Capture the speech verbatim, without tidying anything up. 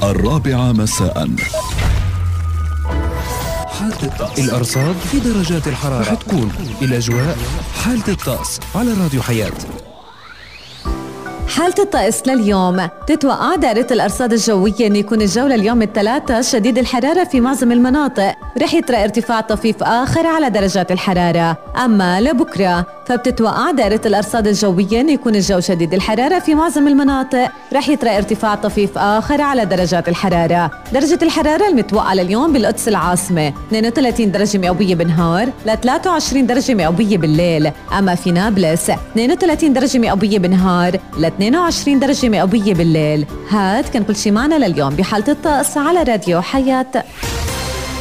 الرابعة مساء. حالة الطقس. الأرصاد في درجات الحرارة رح تكون الأجواء حالة الطقس على راديو حياة. حالة الطقس لليوم تتوقع دائرة الأرصاد الجوية أن يكون الجو لليوم الثلاثاء شديد الحرارة في معظم المناطق، رح يطرأ ارتفاع طفيف آخر على درجات الحرارة. أما لبكرة فبتتوقع دائرة الأرصاد الجوية أن يكون الجو شديد الحرارة في معظم المناطق، رح يطرأ ارتفاع طفيف آخر على درجات الحرارة. درجة الحرارة المتوقعة لليوم بالقدس العاصمة اثنين وثلاثين درجة مئوية بالنهار ل ثلاثة وعشرين درجة مئوية بالليل، أما في نابلس اثنين وثلاثين درجة مئوية بالنهار ل اثنين وعشرين درجة مئوية بالليل. هاد كان كل شي معنا لليوم بحالة الطقس على راديو حياة.